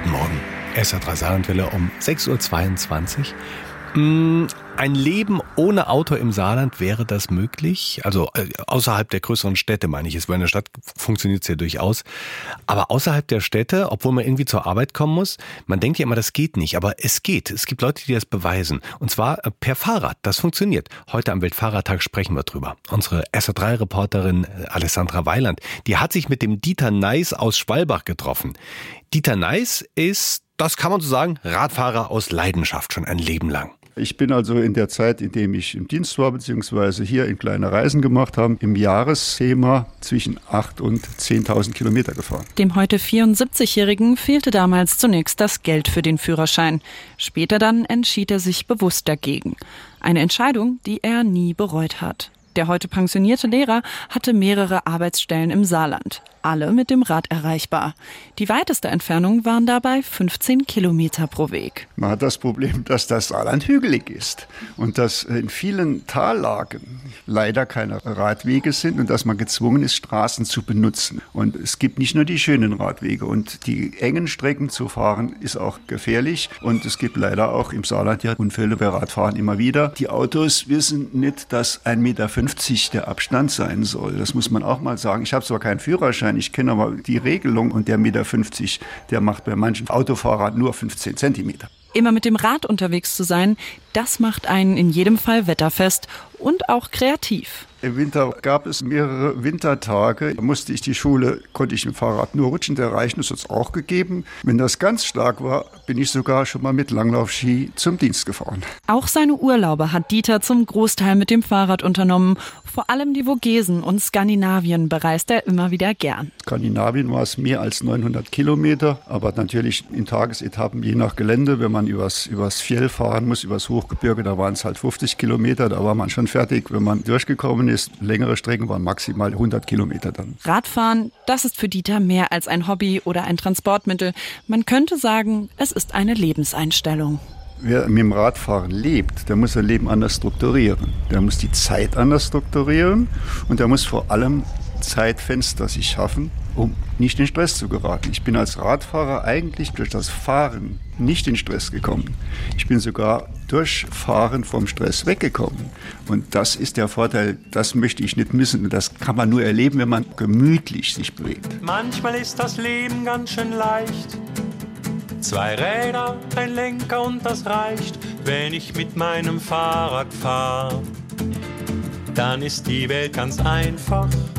Guten Morgen. SR3 Saarlandwelle um 6.22 Uhr. Ein Leben ohne Auto im Saarland, wäre das möglich? Also außerhalb der größeren Städte, meine ich. Es in der Stadt funktioniert es ja durchaus. Aber außerhalb der Städte, obwohl man irgendwie zur Arbeit kommen muss, man denkt ja immer, das geht nicht. Aber es geht. Es gibt Leute, die das beweisen. Und zwar per Fahrrad. Das funktioniert. Heute am Weltfahrradtag sprechen wir drüber. Unsere SR3-Reporterin Alessandra Weiland, die hat sich mit dem Dieter Neiß aus Schwalbach getroffen. Dieter Neiß ist, das kann man so sagen, Radfahrer aus Leidenschaft schon ein Leben lang. Ich bin also in der Zeit, in dem ich im Dienst war, beziehungsweise hier in kleine Reisen gemacht habe, im Jahresthema zwischen 8.000 und 10.000 Kilometer gefahren. Dem heute 74-Jährigen fehlte damals zunächst das Geld für den Führerschein. Später dann entschied er sich bewusst dagegen. Eine Entscheidung, die er nie bereut hat. Der heute pensionierte Lehrer hatte mehrere Arbeitsstellen im Saarland. Alle mit dem Rad erreichbar. Die weiteste Entfernung waren dabei 15 Kilometer pro Weg. Man hat das Problem, dass das Saarland hügelig ist und dass in vielen Tallagen leider keine Radwege sind und dass man gezwungen ist, Straßen zu benutzen. Und es gibt nicht nur die schönen Radwege und die engen Strecken zu fahren ist auch gefährlich. Und es gibt leider auch im Saarland ja Unfälle bei Radfahren immer wieder. Die Autos wissen nicht, dass 1,50 Meter der Abstand sein soll. Das muss man auch mal sagen. Ich habe zwar keinen Führerschein, ich kenne aber die Regelung und der 1,50 Meter, der macht bei manchen Autofahrern nur 15 Zentimeter. Immer mit dem Rad unterwegs zu sein, das macht einen in jedem Fall wetterfest und auch kreativ. Im Winter gab es mehrere Wintertage. Da musste ich die Schule, konnte ich mit dem Fahrrad nur rutschend erreichen, das hat es auch gegeben. Wenn das ganz stark war, bin ich sogar schon mal mit Langlaufski zum Dienst gefahren. Auch seine Urlaube hat Dieter zum Großteil mit dem Fahrrad unternommen. Vor allem die Vogesen und Skandinavien bereist er immer wieder gern. Skandinavien war es mehr als 900 Kilometer, aber natürlich in Tagesetappen je nach Gelände. Wenn man übers Fjell fahren muss, übers Hochgebirge, da waren es halt 50 Kilometer, da war man schon fertig. Wenn man durchgekommen ist, längere Strecken waren maximal 100 Kilometer dann. Radfahren, das ist für Dieter mehr als ein Hobby oder ein Transportmittel. Man könnte sagen, es ist eine Lebenseinstellung. Wer mit dem Radfahren lebt, der muss sein Leben anders strukturieren. Der muss die Zeit anders strukturieren und der muss vor allem Zeitfenster sich schaffen, um nicht in Stress zu geraten. Ich bin als Radfahrer eigentlich durch das Fahren nicht in Stress gekommen. Ich bin sogar durch Fahren vom Stress weggekommen. Und das ist der Vorteil, das möchte ich nicht missen. Und das kann man nur erleben, wenn man gemütlich sich bewegt. Manchmal ist das Leben ganz schön leicht. 2 Räder, ein Lenker und das reicht, wenn ich mit meinem Fahrrad fahre. Dann ist die Welt ganz einfach.